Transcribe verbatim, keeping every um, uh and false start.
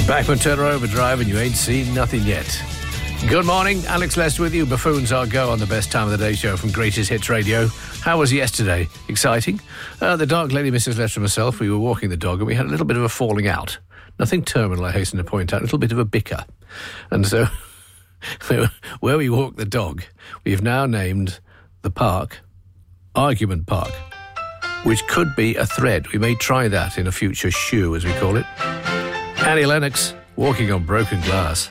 Bachman Turner Overdrive, and you ain't seen nothing yet. Good morning, Alex Lester with you. Buffoons Are Go on the Best Time of the Day show from Greatest Hits Radio. How was yesterday? Exciting? Uh, the dark lady, Missus Lester, and myself, we were walking the dog and we had a little bit of a falling out. Nothing terminal, I hasten to point out, a little bit of a bicker. And so, where we walk the dog, we've now named the park Argument Park, which could be a thread. We may try that in a future shoe, as we call it. Annie Lennox, Walking on Broken Glass.